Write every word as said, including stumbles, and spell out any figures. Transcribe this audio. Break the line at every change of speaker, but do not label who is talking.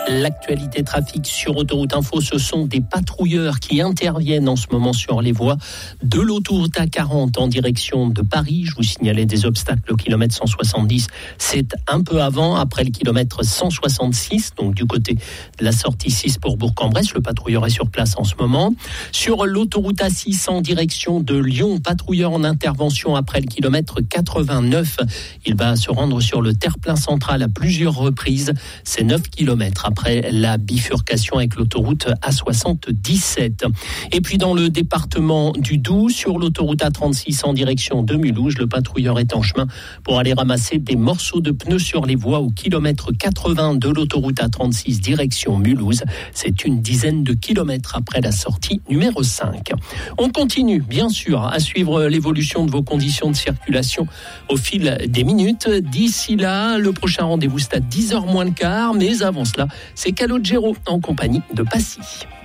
L'actualité trafic sur Autoroute Info, ce sont des patrouilleurs qui interviennent en ce moment sur les voies de l'autoroute A quarante en direction de Paris. Je vous signalais des obstacles au kilomètre cent soixante-dix. C'est un peu avant, après le kilomètre cent soixante-six, donc du côté de la sortie six pour Bourg-en-Bresse. Le patrouilleur est sur place en ce moment. Sur l'autoroute A six en direction de Lyon, patrouilleur en intervention après le kilomètre quatre-vingt-neuf. Il va se rendre sur le terre-plein central à plusieurs reprises. C'est neuf kilomètres après la bifurcation avec l'autoroute A soixante-dix-sept. Et puis dans le département du Doubs, sur l'autoroute A trente-six en direction de Mulhouse, le patrouilleur est en chemin pour aller ramasser des morceaux de pneus sur les voies au kilomètre quatre-vingts de l'autoroute A trente-six direction Mulhouse. C'est une dizaine de kilomètres après la sortie numéro cinq. On continue bien sûr à suivre l'évolution de vos conditions de circulation au fil des minutes. D'ici là, le prochain rendez-vous c'est à dix heures moins le quart, mais avant cela, c'est Calogero en compagnie de Passy.